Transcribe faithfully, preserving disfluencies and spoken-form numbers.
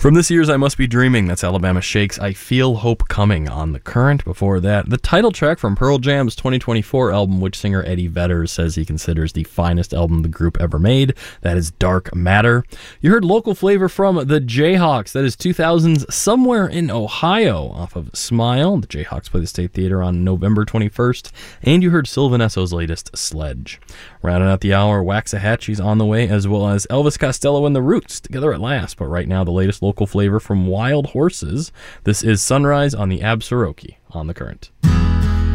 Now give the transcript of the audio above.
From this year's I Must Be Dreaming, that's Alabama Shakes, I Feel Hope Coming on the Current. Before that, the title track from Pearl Jam's twenty twenty-four album, which singer Eddie Vedder says he considers the finest album the group ever made. That is Dark Matter. You heard local flavor from the Jayhawks. That is two thousands Somewhere in Ohio off of Smile. The Jayhawks play the State Theater on November twenty-first. And you heard Sylvan Esso's latest, Sledge. Rounding out the hour, Waxahachie's on the way, as well as Elvis Costello and the Roots together at last. But right now, the latest local flavor from Wild Horses. This is Sunrise on the Absaroki on the Current.